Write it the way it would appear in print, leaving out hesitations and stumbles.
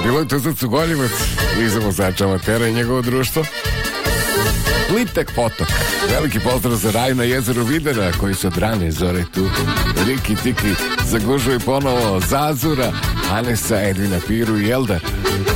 Bilo je to za Cugoljevac i za vozača amatera i njegovo društvo. Plitak potok. Veliki pozdrav za raj na jezeru Videra, koji su od rane zore tu. Riki Tiki zagužuje ponovo Zazura, Anesa, Edvina Piru i Eldar.